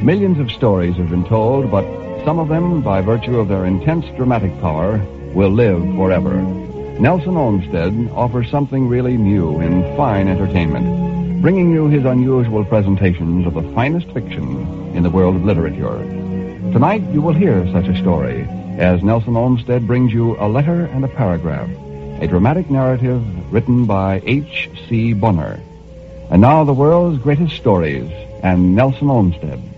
Millions of stories have been told, but some of them, by virtue of their intense dramatic power, will live forever. Nelson Olmsted offers something really new in fine entertainment, bringing you his unusual presentations of the finest fiction in the world of literature. Tonight you will hear such a story as Nelson Olmsted brings you A Letter and a Paragraph, a dramatic narrative written by H.C. Bunner. And now the world's greatest stories and Nelson Olmsted.